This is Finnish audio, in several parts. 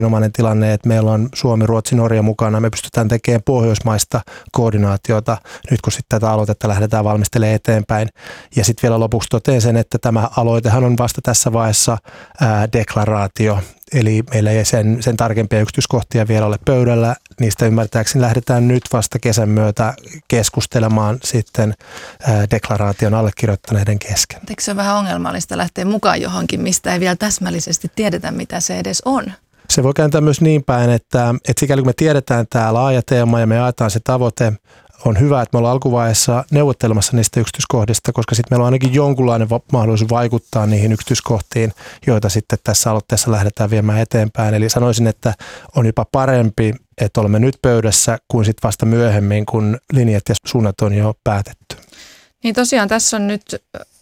erinomainen tilanne, että meillä on Suomi, Ruotsi, Norja mukana. Me pystytään tekemään pohjoismaista koordinaatiota nyt, kun sitten tätä aloitetta lähdetään valmistelemaan eteenpäin. Ja sitten vielä lopuksi totean sen, että tämä aloitehan on vasta tässä vaiheessa deklaraatio. Eli meillä ei sen tarkempia yksityiskohtia vielä ole pöydällä. Niistä ymmärtääkseni lähdetään nyt vasta kesän myötä keskustelemaan sitten deklaraation allekirjoittaneiden kesken. Eikö se ole vähän ongelmallista lähteä mukaan johonkin, mistä ei vielä täsmällisesti tiedetä, mitä se edes on? Se voi kääntää myös niin päin, että sikäli kun me tiedetään tämä laaja teema ja me jaetaan se tavoite, on hyvä, että me ollaan alkuvaiheessa neuvottelemassa niistä yksityiskohdista, koska sitten meillä on ainakin jonkunlainen mahdollisuus vaikuttaa niihin yksityiskohtiin, joita sitten tässä aloitteessa lähdetään viemään eteenpäin. Eli sanoisin, että on jopa parempi, että olemme nyt pöydässä kuin sitten vasta myöhemmin, kun linjat ja suunnat on jo päätetty. Niin tosiaan tässä on nyt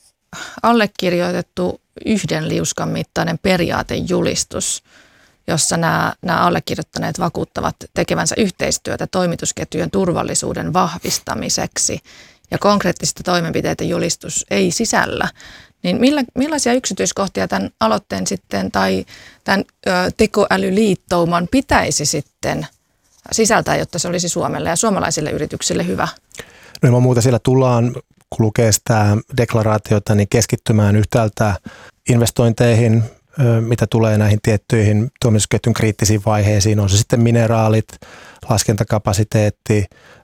allekirjoitettu 1 liuskan mittainen periaatejulistus, jossa nämä allekirjoittaneet vakuuttavat tekevänsä yhteistyötä toimitusketjujen turvallisuuden vahvistamiseksi ja konkreettista toimenpiteitä julistus ei sisällä. Niin millaisia yksityiskohtia tämän aloitteen sitten tai tämän tekoälyliittouman pitäisi sitten sisältää, jotta se olisi Suomelle ja suomalaisille yrityksille hyvä? No ilman muuta siellä tullaan, kun lukee sitä deklaraatiota, niin keskittymään yhtäältä investointeihin, mitä tulee näihin tiettyihin toimitusketjun kriittisiin vaiheisiin, on se sitten mineraalit, laskentakapasiteetti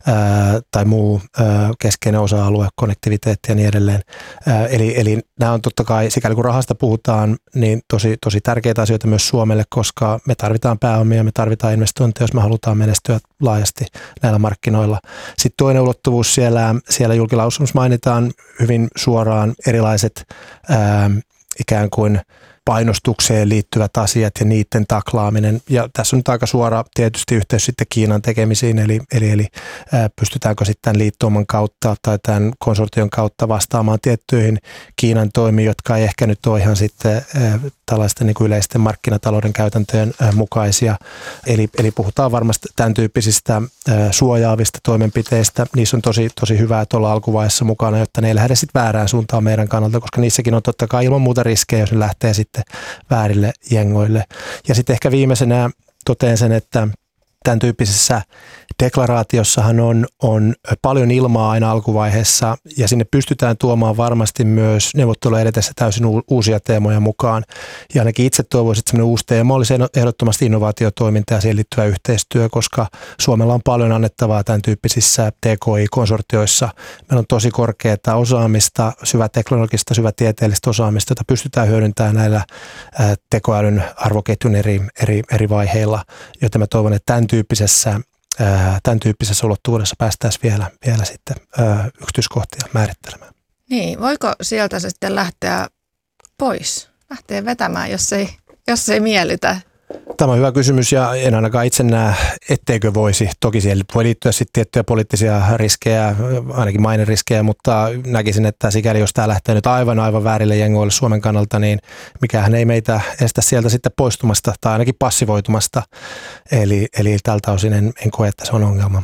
tai muu keskeinen osa-alue, konnektiviteetti ja niin edelleen. Eli nämä on totta kai, sikäli kun rahasta puhutaan, niin tosi tärkeitä asioita myös Suomelle, koska me tarvitaan pääomia, me tarvitaan investointeja, jos me halutaan menestyä laajasti näillä markkinoilla. Sitten toinen ulottuvuus siellä julkilausunnossa mainitaan hyvin suoraan erilaiset ikään kuin painostukseen liittyvät asiat ja niiden taklaaminen. Ja tässä on nyt aika suora tietysti yhteys sitten Kiinan tekemisiin, eli pystytäänkö sitten tämän liittouman kautta tai tämän konsortion kautta vastaamaan tiettyihin Kiinan toimiin, jotka ei ehkä nyt ole ihan sitten tällaisten niin kuin yleisten markkinatalouden käytäntöjen mukaisia. Eli puhutaan varmasti tämän tyyppisistä suojaavista toimenpiteistä. Niissä on tosi hyvä, että olla alkuvaiheessa mukana, jotta ne ei lähde sitten väärään suuntaan meidän kannalta, koska niissäkin on totta kai ilman muuta riskejä, jos ne lähtee sitten väärille jengoille. Ja sitten ehkä viimeisenä totean sen, että tämän tyyppisessä deklaraatiossahan on paljon ilmaa aina alkuvaiheessa ja sinne pystytään tuomaan varmasti myös neuvottelua edetessä täysin uusia teemoja mukaan. Ja ainakin itse toivoisin, että sellainen uusi teema olisi ehdottomasti innovaatiotoiminta ja siihen liittyvä yhteistyö, koska Suomella on paljon annettavaa tämän tyyppisissä TKI-konsortioissa. Meillä on tosi korkeaa osaamista, syväteknologista, syvätieteellistä osaamista, jota pystytään hyödyntämään näillä tekoälyn arvoketjun eri vaiheilla, joten mä toivon, että tämän tyyppisessä ulottuvuudessa päästäisiin vielä sitten yksityiskohtia määrittelemään. Niin, voiko sieltä se sitten lähteä pois, lähteä vetämään, jos ei miellytä? Tämä on hyvä kysymys ja en ainakaan itse näe, etteikö voisi. Toki siihen voi liittyä sitten tiettyjä poliittisia riskejä, ainakin maineriskejä, mutta näkisin, että sikäli jos tämä lähtee nyt aivan väärille jengoille Suomen kannalta, niin mikähän ei meitä estä sieltä sitten poistumasta tai ainakin passivoitumasta. Eli tältä osin en koe, että se on ongelma.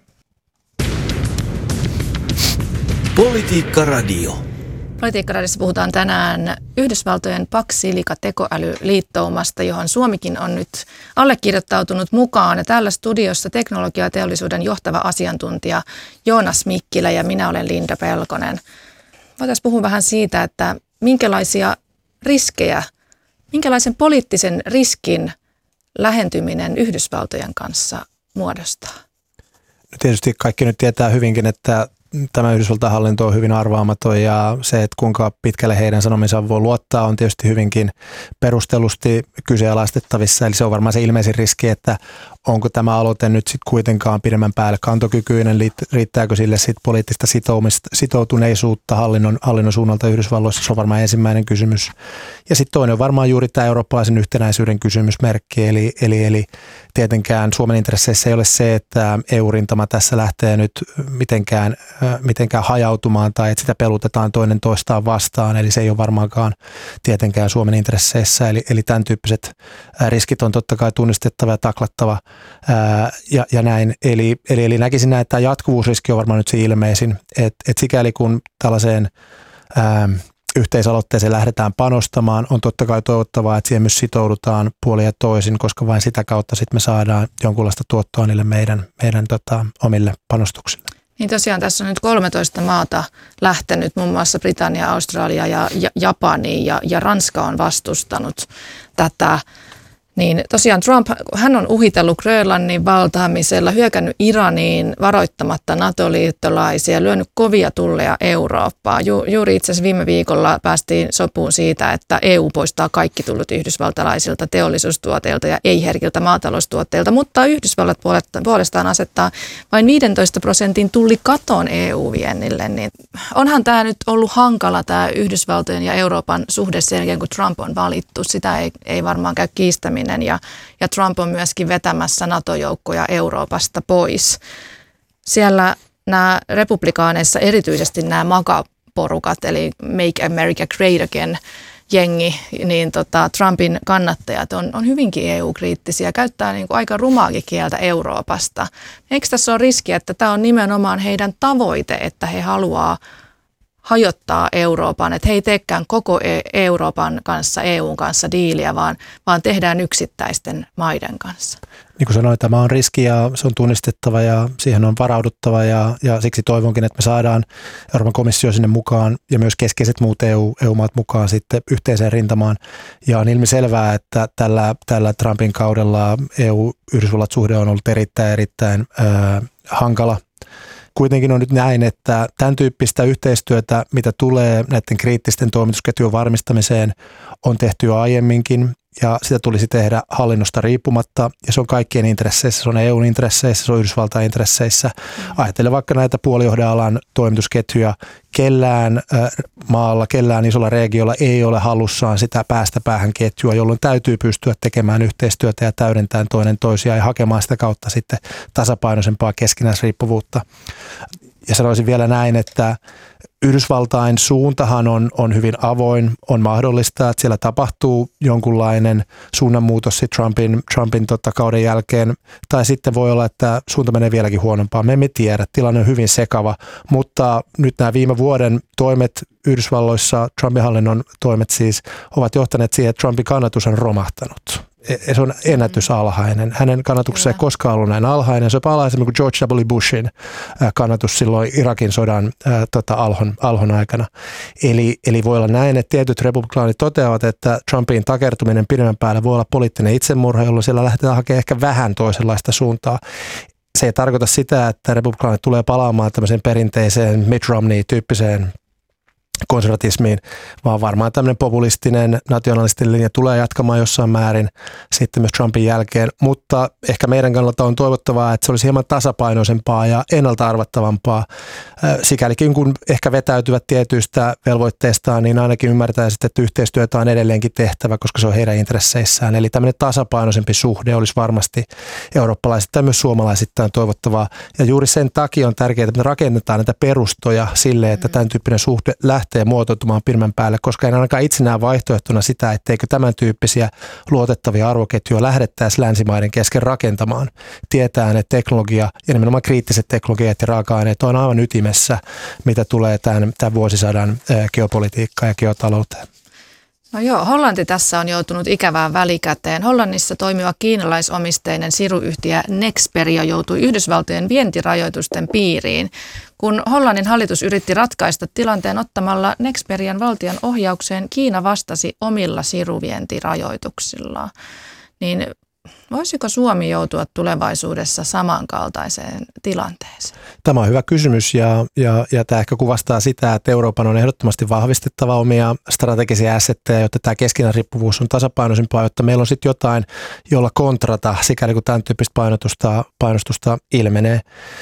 Politiikka Radio. Politiikkaradiossa puhutaan tänään Yhdysvaltojen Pax-Silica-tekoälyliittoumasta, johon Suomikin on nyt allekirjoittautunut mukaan. Ja täällä studiossa teknologiateollisuuden johtava asiantuntija Joonas Mikkilä ja minä olen Linda Pelkonen. Voitaisiin puhua vähän siitä, että minkälaisia riskejä, minkälaisen poliittisen riskin lähentyminen Yhdysvaltojen kanssa muodostaa? No tietysti kaikki nyt tietää hyvinkin, että tämä Yhdysvaltain hallinto on hyvin arvaamaton ja se, että kuinka pitkälle heidän sanominsa voi luottaa, on tietysti hyvinkin perustellusti kyseenalaistettavissa. Eli se on varmaan se ilmeisin riski, että onko tämä aloite nyt sitten kuitenkaan pidemmän päälle kantokykyinen, riittääkö sille sitten poliittista sitoutuneisuutta hallinnon suunnalta Yhdysvalloissa, se on varmaan ensimmäinen kysymys. Ja sitten toinen on varmaan juuri tämä eurooppalaisen yhtenäisyyden kysymysmerkki, eli tietenkään Suomen intresseissä ei ole se, että EU-rintama tässä lähtee nyt mitenkään hajautumaan tai että sitä pelutetaan toinen toistaan vastaan, eli se ei ole varmaankaan tietenkään Suomen intresseissä, eli tämän tyyppiset riskit on totta kai tunnistettava ja taklattava ja näin, eli näkisin näin, että tämä jatkuvuusriski on varmaan nyt se ilmeisin, että sikäli kun tällaiseen yhteisaloitteeseen lähdetään panostamaan. On totta kai toivottavaa, että siihen myös sitoudutaan puolin ja toisin, koska vain sitä kautta sitten me saadaan jonkunlaista tuottoa niille meidän omille panostuksille. Niin tosiaan tässä on nyt 13 maata lähtenyt, muun muassa Britannia, Australia ja Japani ja Ranska on vastustanut tätä. Niin tosiaan Trump, hän on uhitellut Grönlannin valtaamisella, hyökännyt Iraniin varoittamatta NATO-liittolaisia, lyönyt kovia tulleja Eurooppaan. Juuri itse asiassa viime viikolla päästiin sopuun siitä, että EU poistaa kaikki tullut yhdysvaltalaisilta teollisuustuotteilta ja ei-herkiltä maataloustuotteilta, mutta Yhdysvallat puolestaan asettaa vain 15% tullikaton EU-viennille. Niin onhan tämä nyt ollut hankala tämä Yhdysvaltojen ja Euroopan suhde sen jälkeen, kun Trump on valittu. Sitä ei varmaan käy kiistäminen. Ja Trump on myöskin vetämässä NATO-joukkoja Euroopasta pois. Siellä nämä republikaaneissa erityisesti nämä MAGA-porukat, eli Make America Great Again -jengi, niin Trumpin kannattajat on hyvinkin EU-kriittisiä, käyttää niin kuin aika rumaakin kieltä Euroopasta. Eikö tässä ole riski, että tämä on nimenomaan heidän tavoite, että he haluaa hajottaa Euroopan, että he ei teekään koko Euroopan kanssa, EUn kanssa diiliä, vaan tehdään yksittäisten maiden kanssa. Niin kuin sanoin, tämä on riski ja se on tunnistettava ja siihen on varauduttava ja siksi toivonkin, että me saadaan Euroopan komissio sinne mukaan ja myös keskeiset muut EU-maat mukaan sitten yhteiseen rintamaan. Ja on ilmiselvää, että tällä Trumpin kaudella EU-Yhdysvallat-suhde on ollut erittäin hankala. Kuitenkin on nyt näin, että tämän tyyppistä yhteistyötä, mitä tulee näiden kriittisten toimitusketjujen varmistamiseen, on tehty jo aiemminkin ja sitä tulisi tehdä hallinnosta riippumatta ja se on kaikkien intresseissä, se on EUn intresseissä, se on Yhdysvaltain intresseissä. Ajattelen vaikka näitä puolijohdealan toimitusketjuja, kellään maalla, kellään isolla regiolla ei ole halussaan sitä päästä päähän ketjua, jolloin täytyy pystyä tekemään yhteistyötä ja täydentämään toinen toisiaan ja hakemaan sitä kautta sitten tasapainoisempaa keskinäisriippuvuutta. Ja sanoisin vielä näin, että Yhdysvaltain suuntahan on hyvin avoin, on mahdollista, että siellä tapahtuu jonkunlainen suunnanmuutos Trumpin kauden jälkeen, tai sitten voi olla, että suunta menee vieläkin huonompaan. Me emme tiedä, tilanne on hyvin sekava, mutta nyt nämä viime vuoden toimet Yhdysvalloissa, Trumpin hallinnon toimet siis, ovat johtaneet siihen, että Trumpin kannatus on romahtanut. Se on ennätysalhainen. Hänen kannatuksensa ei koskaan ollut näin alhainen. Se on alhaisemmin kuin George W. Bushin kannatus silloin Irakin sodan alhon aikana. Eli voi olla näin, että tietyt republikaanit toteavat, että Trumpin takertuminen pidemmän päällä voi olla poliittinen itsemurha, jolloin siellä lähdetään hakemaan ehkä vähän toisenlaista suuntaa. Se ei tarkoita sitä, että republikaanit tulee palaamaan tämmöiseen perinteiseen Mitt Romney-tyyppiseen konservatismiin, vaan varmaan tämmöinen populistinen nationalistinen linja tulee jatkamaan jossain määrin sitten myös Trumpin jälkeen, mutta ehkä meidän kannalta on toivottavaa, että se olisi hieman tasapainoisempaa ja ennalta arvattavampaa. Sikälikin kun ehkä vetäytyvät tietyistä velvoitteistaan, niin ainakin ymmärtää sitten, että yhteistyötä on edelleenkin tehtävä, koska se on heidän intresseissään. Eli tämmöinen tasapainoisempi suhde olisi varmasti eurooppalaisittain ja myös suomalaisittain toivottavaa. Ja juuri sen takia on tärkeää, että me rakennetaan näitä perustoja sille, että tämän tyyppinen suhde lähtee muotoutumaan pidemmän päälle, koska en ainakaan itse näe vaihtoehtona sitä, etteikö tämän tyyppisiä luotettavia arvoketjuja lähdettäisiin länsimaiden kesken rakentamaan. Tietään, että teknologia ja nimenomaan kriittiset teknologiat ja raaka-aineet on aivan ytimessä, mitä tulee tämän vuosisadan geopolitiikkaan ja geotalouteen. No joo, Hollanti tässä on joutunut ikävään välikäteen. Hollannissa toimiva kiinalaisomisteinen siruyhtiö Nexperia joutui Yhdysvaltojen vientirajoitusten piiriin, kun Hollannin hallitus yritti ratkaista tilanteen ottamalla Nexperian valtion ohjaukseen. Kiina vastasi omilla siruvientirajoituksillaan. Niin voisiko Suomi joutua tulevaisuudessa samankaltaiseen tilanteeseen? Tämä on hyvä kysymys ja tämä ehkä kuvastaa sitä, että Euroopan on ehdottomasti vahvistettava omia strategisia assetteja, jotta tämä keskinäisriippuvuus on tasapainoisempaa, jotta meillä on sitten jotain, jolla kontrata, sikäli kun tämän tyyppistä painostusta ilmenee.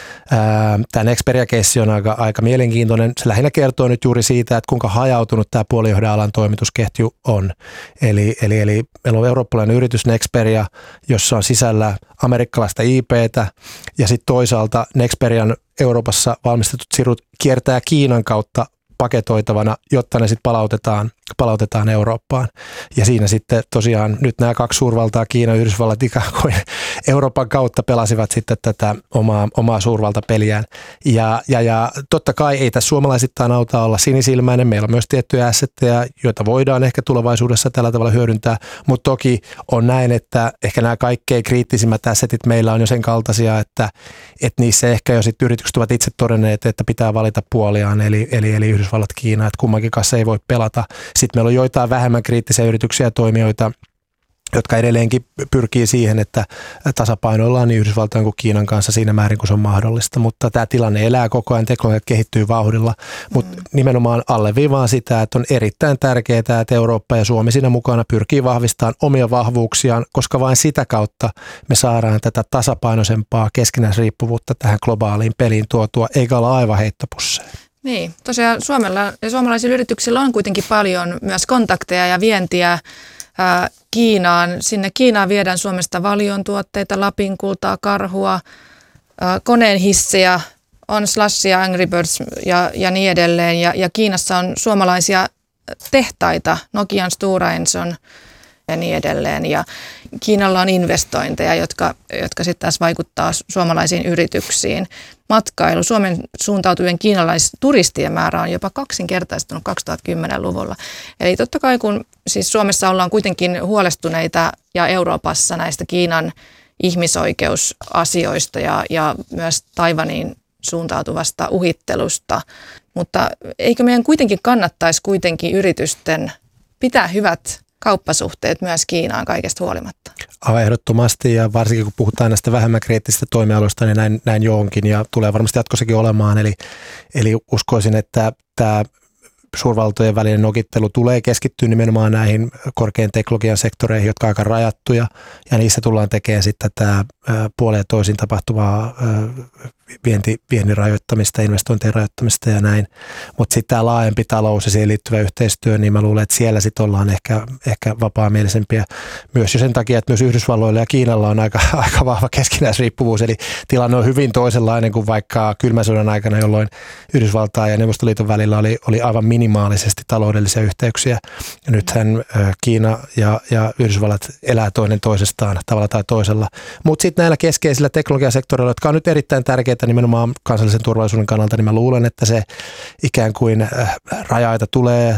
Tämä Nexperia-keissi on aika mielenkiintoinen. Se lähinnä kertoo nyt juuri siitä, että kuinka hajautunut tämä puolijohdealan toimitusketju on. Eli meillä on eurooppalainen yritys Nexperia, jossa on sisällä amerikkalaista IP:tä ja sitten toisaalta Nexperian Euroopassa valmistetut sirut kiertää Kiinan kautta paketoitavana, jotta ne sitten palautetaan Eurooppaan. Ja siinä sitten tosiaan nyt nämä kaksi suurvaltaa, Kiina ja Yhdysvallat, ikään kuin Euroopan kautta pelasivat sitten tätä omaa suurvaltapeliään. Ja totta kai ei tässä suomalaisittain auta olla sinisilmäinen. Meillä on myös tiettyjä assetteja, joita voidaan ehkä tulevaisuudessa tällä tavalla hyödyntää, mutta toki on näin, että ehkä nämä kaikkein kriittisimmät assetit meillä on jo sen kaltaisia, että niissä ehkä jo sitten yritykset ovat itse todenneet, että pitää valita puoliaan, eli Yhdysvallat, Kiina, että kummankin kanssa ei voi pelata. Sitten meillä on joitain vähemmän kriittisiä yrityksiä ja toimijoita, jotka edelleenkin pyrkii siihen, että tasapainoillaan niin Yhdysvaltain kuin Kiinan kanssa siinä määrin, kun se on mahdollista. Mutta tämä tilanne elää koko ajan, teknologiat kehittyy vauhdilla, mutta nimenomaan alleviivaan sitä, että on erittäin tärkeää, että Eurooppa ja Suomi siinä mukana pyrkii vahvistamaan omia vahvuuksiaan, koska vain sitä kautta me saadaan tätä tasapainoisempaa keskinäisriippuvuutta tähän globaaliin peliin tuotua, eikä olla aivan heittopusseja. Niin, tosiaan Suomella ja suomalaisilla yrityksillä on kuitenkin paljon myös kontakteja ja vientiä Kiinaan. Sinne Kiinaan viedään Suomesta Valion tuotteita, Lapin kultaa, karhua, koneen hissejä, on Slashia, Angry Birds ja niin edelleen. Ja Kiinassa on suomalaisia tehtaita, Nokian, Stora Enson ja niin edelleen. Ja Kiinalla on investointeja, jotka sitten taas vaikuttaa suomalaisiin yrityksiin. Matkailu, Suomen suuntautuvien kiinalaisturistien määrä on jopa kaksinkertaistunut 2010-luvulla. Eli totta kai kun siis Suomessa ollaan kuitenkin huolestuneita ja Euroopassa näistä Kiinan ihmisoikeusasioista ja myös Taiwaniin suuntautuvasta uhittelusta, mutta eikö meidän kuitenkin kannattaisi yritysten pitää hyvät kauppasuhteet myös Kiinaan kaikesta huolimatta? Aivan ehdottomasti, ja varsinkin kun puhutaan näistä vähemmän kriittisistä toimialoista, niin näin jo onkin ja tulee varmasti jatkossakin olemaan. Eli uskoisin, että tämä suurvaltojen välinen nokittelu tulee keskittyä nimenomaan näihin korkean teknologian sektoreihin, jotka on aika rajattuja, ja niissä tullaan tekemään sitten tämä puoleen ja toisin tapahtuvaa viennin rajoittamista, investointien rajoittamista ja näin. Mutta sitten tämä laajempi talous ja siihen liittyvä yhteistyö, niin mä luulen, että siellä sitten ollaan ehkä vapaamielisempiä myös jo sen takia, että myös Yhdysvalloilla ja Kiinalla on aika vahva keskinäisriippuvuus, eli tilanne on hyvin toisenlainen kuin vaikka kylmän sodan aikana, jolloin Yhdysvaltain ja Neuvostoliiton välillä oli aivan minimaalisesti taloudellisia yhteyksiä. Ja nythän Kiina ja Yhdysvallat elää toinen toisestaan tavalla tai toisella. Mutta sitten näillä keskeisillä teknologiasektoreilla, jotka on nyt erittäin tärkeitä nimenomaan kansallisen turvallisuuden kannalta, niin mä luulen, että se ikään kuin raja-aita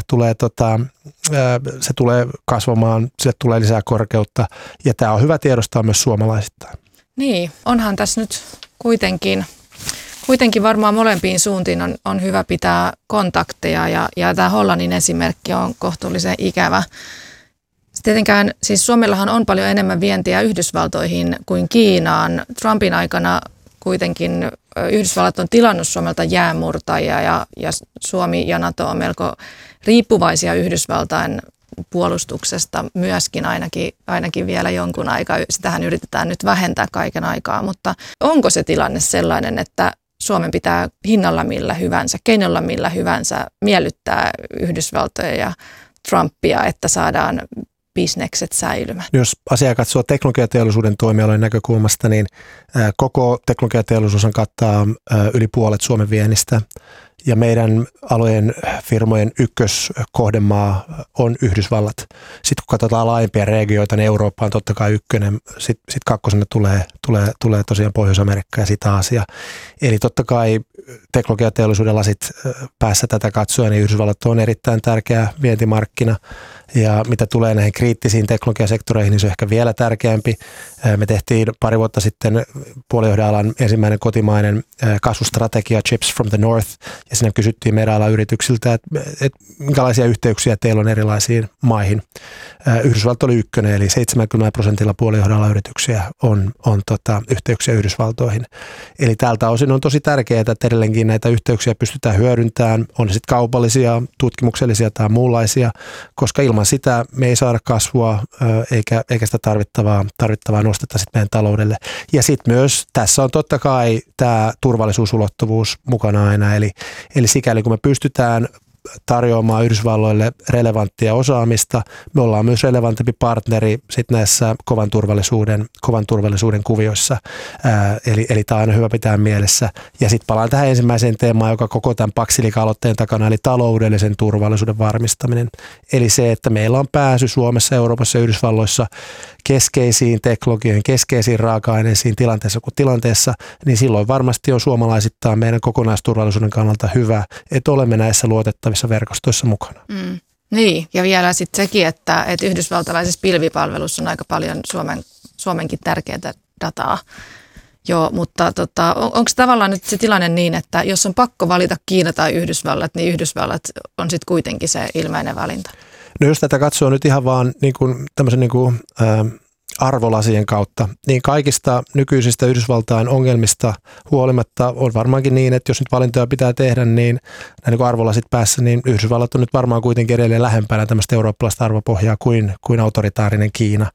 se tulee kasvamaan, sille tulee lisää korkeutta, ja tämä on hyvä tiedostaa myös suomalaisittain. Niin, onhan tässä nyt kuitenkin varmaan molempiin suuntiin on hyvä pitää kontakteja, ja tämä Hollannin esimerkki on kohtuullisen ikävä. Tietenkään, siis Suomellahan on paljon enemmän vientiä Yhdysvaltoihin kuin Kiinaan. Trumpin aikana kuitenkin Yhdysvallat on tilannut Suomelta jäänmurtajia ja Suomi ja NATO on melko riippuvaisia Yhdysvaltain puolustuksesta myöskin ainakin vielä jonkun aikaa. Sitähän yritetään nyt vähentää kaiken aikaa, mutta onko se tilanne sellainen, että Suomen pitää hinnalla millä hyvänsä, keinolla millä hyvänsä miellyttää Yhdysvaltoja ja Trumpia, että saadaan bisnekset säilymään? Jos asiaa katsoo teknologiateollisuuden toimialojen näkökulmasta, niin koko teknologiateollisuus kattaa yli puolet Suomen viennistä. Ja meidän alojen firmojen ykköskohdemaa on Yhdysvallat. Sitten kun katsotaan laajempia regioita, niin Eurooppa on totta kai ykkönen. Sitten kakkosena tulee tosiaan Pohjois-Amerikka ja sitten Aasia. Eli totta kai teknologiateollisuuden lasit päässä tätä katsoa, niin Yhdysvallat on erittäin tärkeä vientimarkkina. Ja mitä tulee näihin kriittisiin teknologiasektoreihin, niin se on ehkä vielä tärkeämpi. Me tehtiin pari vuotta sitten puolijohdealan ensimmäinen kotimainen kasvustrategia Chips from the North, ja siinä kysyttiin meidän alan yrityksiltä, että minkälaisia yhteyksiä teillä on erilaisiin maihin. Yhdysvallat oli ykkönen, eli 70% puolijohdealan yrityksiä on yhteyksiä Yhdysvaltoihin. Eli tältä osin on tosi tärkeää, että edelleenkin näitä yhteyksiä pystytään hyödyntämään, on ne sitten kaupallisia, tutkimuksellisia tai muunlaisia, koska ilman sitä me ei saada kasvua eikä sitä tarvittavaa nostetta sitten meidän taloudelle. Ja sitten myös tässä on totta kai tämä turvallisuusulottuvuus mukana aina, eli sikäli kun me pystytään tarjoamaan Yhdysvalloille relevanttia osaamista. Me ollaan myös relevantimpi partneri sit näissä kovan turvallisuuden kuvioissa. Eli tämä on aina hyvä pitää mielessä. Ja sitten palaan tähän ensimmäiseen teemaan, joka koko tämän Pax-Silica-aloitteen takana, eli taloudellisen turvallisuuden varmistaminen. Eli se, että meillä on pääsy Suomessa, Euroopassa ja Yhdysvalloissa keskeisiin teknologioihin, keskeisiin raaka-aineisiin tilanteessa kuin tilanteessa, niin silloin varmasti on suomalaisittain meidän kokonaisturvallisuuden kannalta hyvä, että olemme näissä luotettavissa verkostoissa mukana. Niin, ja vielä sitten sekin, että yhdysvaltalaisessa pilvipalvelussa on aika paljon Suomenkin tärkeää dataa. Joo, mutta onko tavallaan nyt se tilanne niin, että jos on pakko valita Kiina tai Yhdysvallat, niin Yhdysvallat on sitten kuitenkin se ilmeinen valinta? No jos tätä katsoo nyt ihan vaan tämmöisen arvolasien kautta, niin kaikista nykyisistä Yhdysvaltain ongelmista huolimatta on varmaankin niin, että jos nyt valintoja pitää tehdä, niin nämä arvolasit päässä, niin Yhdysvallat on nyt varmaan kuitenkin edelleen lähempänä tämmöistä eurooppalaista arvopohjaa kuin autoritaarinen Kiina.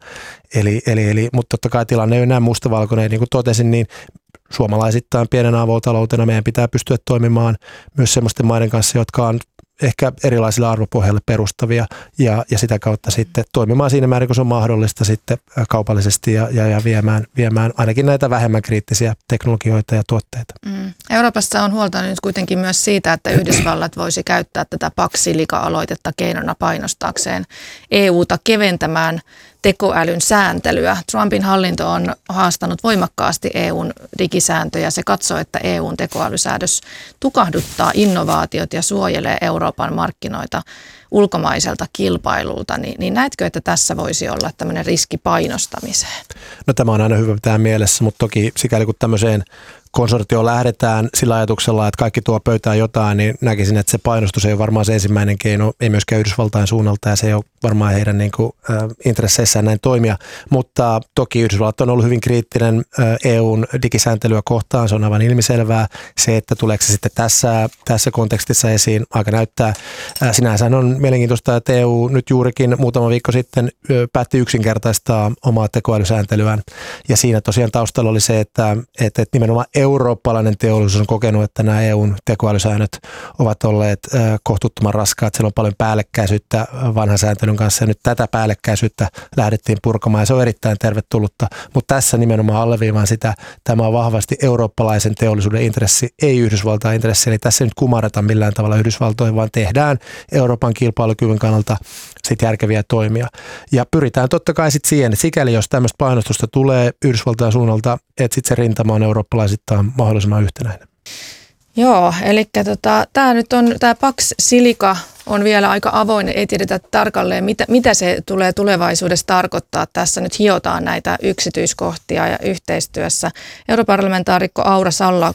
Mutta totta kai tilanne ei ole enää mustavalkoinen, niin kuin totesin, niin suomalaisittain pienen avotaloutena meidän pitää pystyä toimimaan myös semmoisten maiden kanssa, jotka on ehkä erilaisilla arvopohjalle perustavia ja sitä kautta sitten toimimaan siinä määrin, kun se on mahdollista sitten kaupallisesti ja viemään ainakin näitä vähemmän kriittisiä teknologioita ja tuotteita. Euroopassa on huolta nyt kuitenkin myös siitä, että Yhdysvallat voisi käyttää tätä Pax-Silica-aloitetta keinona painostaakseen EUta keventämään tekoälyn sääntelyä. Trumpin hallinto on haastanut voimakkaasti EUn digisääntöjä. Se katsoo, että EUn tekoälysäädös tukahduttaa innovaatiot ja suojelee Euroopan markkinoita ulkomaiselta kilpailulta. Niin näetkö, että tässä voisi olla tämmöinen riski painostamiseen? No tämä on aina hyvä pitää mielessä, mutta toki sikäli kun tämmöiseen konsortioon lähdetään sillä ajatuksella, että kaikki tuo pöytään jotain, niin näkisin, että se painostus ei ole varmaan se ensimmäinen keino, ei myöskään Yhdysvaltain suunnalta ja se ei ole varmaan heidän intresseissään näin toimia, mutta toki Yhdysvallat on ollut hyvin kriittinen EUn digisääntelyä kohtaan, se on aivan ilmiselvää. Se, että tuleeko se sitten tässä kontekstissa esiin, aika näyttää. Sinänsä on mielenkiintoista, että EU nyt juurikin muutama viikko sitten päätti yksinkertaistaa omaa tekoälysääntelyään ja siinä tosiaan taustalla oli se, että nimenomaan eurooppalainen teollisuus on kokenut, että nämä EUn tekoälysäännöt ovat olleet kohtuuttoman raskaat. Siellä on paljon päällekkäisyyttä vanhan sääntelyn kanssa ja nyt tätä päällekkäisyyttä lähdettiin purkamaan ja se on erittäin tervetullutta. Mutta tässä nimenomaan alleviivaan sitä, tämä on vahvasti eurooppalaisen teollisuuden intressi, ei Yhdysvaltain intressi. Eli tässä ei nyt kumarreta millään tavalla Yhdysvaltoihin, vaan tehdään Euroopan kilpailukyvyn kannalta sit järkeviä toimia. Ja pyritään totta kai sitten siihen, että sikäli jos tämmöistä painostusta tulee Yhdysvaltain suunnalta, että sitten se rintama on eurooppalaisittain mahdollisimman yhtenäinen. Joo, eli tämä nyt on, tämä Pax-Silica on vielä aika avoin, ei tiedetä tarkalleen, mitä se tulee tulevaisuudessa tarkoittaa. Tässä nyt hiotaan näitä yksityiskohtia ja yhteistyössä. Europarlamentaarikko Aura Salla,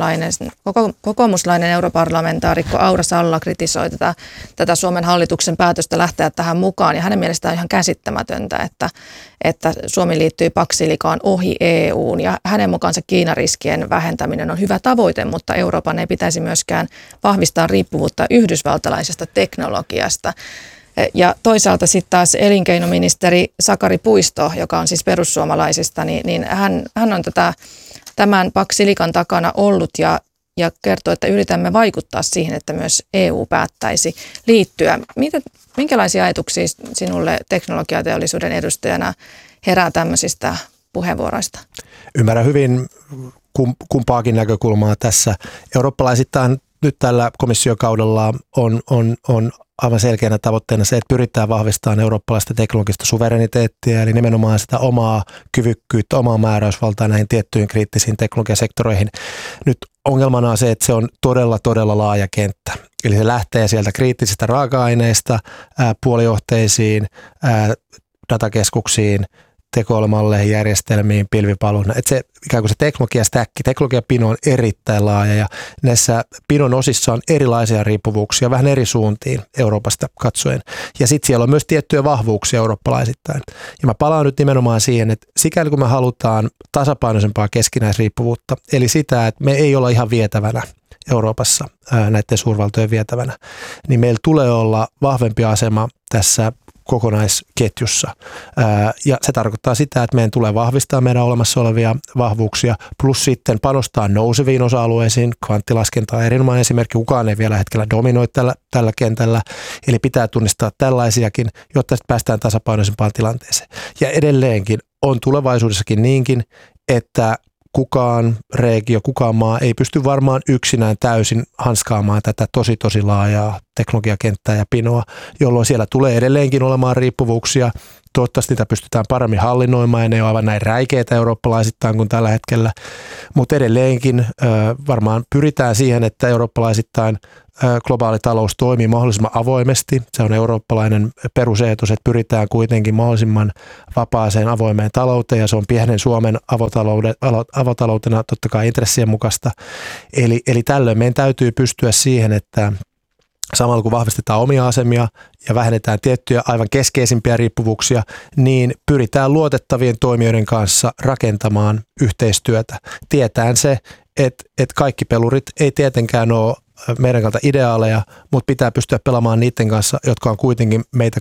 kokoomuslainen europarlamentaarikko Aura Salla kritisoi tätä Suomen hallituksen päätöstä lähteä tähän mukaan. Ja hänen mielestään on ihan käsittämätöntä, että Suomi liittyy Pax-Silicaan ohi EU:n. Ja hänen mukaansa Kiinariskien vähentäminen on hyvä tavoite, mutta Euroopan ei pitäisi myöskään vahvistaa riippuvuutta yhdysvaltalaisesta teknologiasta. Ja toisaalta sitten taas elinkeinoministeri Sakari Puisto, joka on siis perussuomalaisista, niin hän on tämän Pax-Silican takana ollut ja kertoo, että yritämme vaikuttaa siihen, että myös EU päättäisi liittyä. Minkälaisia ajatuksia sinulle teknologiateollisuuden edustajana herää tämmöisistä puheenvuoroista? Ymmärrän hyvin kumpaakin näkökulmaa tässä. Eurooppalaisittain nyt tällä komissiokaudella on aivan selkeänä tavoitteena se, että pyritään vahvistamaan eurooppalaista teknologista suvereniteettia, eli nimenomaan sitä omaa kyvykkyyttä, omaa määräysvaltaa näihin tiettyihin kriittisiin teknologiasektoreihin. Nyt ongelmana on se, että se on todella, todella laaja kenttä. Eli se lähtee sieltä kriittisistä raaka-aineista puolijohteisiin, datakeskuksiin, tekoälymalleihin, järjestelmiin, pilvipalveluihin. Että se ikään kuin se teknologiapino on erittäin laaja ja näissä pinon osissa on erilaisia riippuvuuksia vähän eri suuntiin Euroopasta katsoen. Ja sitten siellä on myös tiettyjä vahvuuksia eurooppalaisittain. Ja mä palaan nyt nimenomaan siihen, että sikäli kun me halutaan tasapainoisempaa keskinäisriippuvuutta, eli sitä, että me ei olla ihan vietävänä Euroopassa näiden suurvaltojen vietävänä, niin meillä tulee olla vahvempi asema tässä kokonaisketjussa. Ja se tarkoittaa sitä, että meidän tulee vahvistaa meidän olemassa olevia vahvuuksia, plus sitten panostaa nouseviin osa-alueisiin. Kvanttilaskenta on erinomainen esimerkki, kukaan ei vielä hetkellä dominoi tällä kentällä, eli pitää tunnistaa tällaisiakin, jotta sitten päästään tasapainoisempaan tilanteeseen. Ja edelleenkin on tulevaisuudessakin niinkin, että kukaan regio, kukaan maa ei pysty varmaan yksinään täysin hanskaamaan tätä tosi laajaa teknologiakenttää ja pinoa, jolloin siellä tulee edelleenkin olemaan riippuvuuksia. Toivottavasti niitä pystytään paremmin hallinnoimaan ja ne on aivan näin räikeitä eurooppalaisittain kuin tällä hetkellä, mutta edelleenkin varmaan pyritään siihen, että eurooppalaisittain globaali talous toimii mahdollisimman avoimesti. Se on eurooppalainen peruseetus, että pyritään kuitenkin mahdollisimman vapaaseen avoimeen talouteen ja se on pienen Suomen avotaloutena totta kai intressien mukaista. Eli tällöin meidän täytyy pystyä siihen, että samalla kun vahvistetaan omia asemia ja vähennetään tiettyjä aivan keskeisimpiä riippuvuuksia, niin pyritään luotettavien toimijoiden kanssa rakentamaan yhteistyötä. Tietään se, että kaikki pelurit ei tietenkään ole meidän kannalta ideaaleja, mutta pitää pystyä pelaamaan niiden kanssa, jotka on kuitenkin meitä